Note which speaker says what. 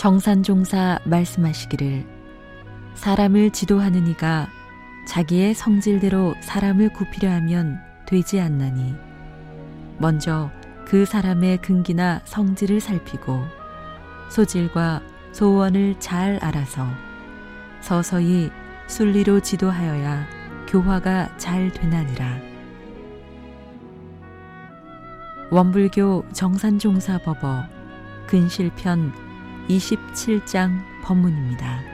Speaker 1: 정산종사 말씀하시기를 사람을 지도하는 이가 자기의 성질대로 사람을 굽히려 하면 되지 않나니 먼저 그 사람의 근기나 성질을 살피고 소질과 소원을 잘 알아서 서서히 순리로 지도하여야 교화가 잘 되나니라. 원불교 정산종사법어 근실편 27장 법문입니다.